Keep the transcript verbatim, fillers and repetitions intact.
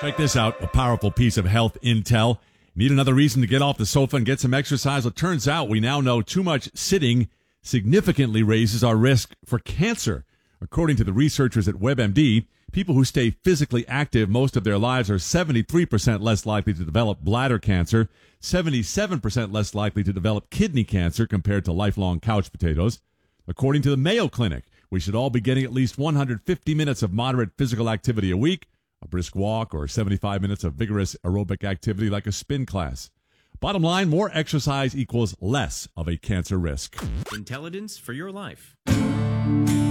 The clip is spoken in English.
Check this out, a powerful piece of health intel. Need another reason to get off the sofa and get some exercise? Well, it turns out we now know too much sitting significantly raises our risk for cancer. According to the researchers at WebMD, people who stay physically active most of their lives are seventy-three percent less likely to develop bladder cancer, seventy-seven percent less likely to develop kidney cancer compared to lifelong couch potatoes. According to the Mayo Clinic, we should all be getting at least one hundred fifty minutes of moderate physical activity a week, a brisk walk, or seventy-five minutes of vigorous aerobic activity like a spin class. Bottom line, more exercise equals less of a cancer risk. Intelligence for your life.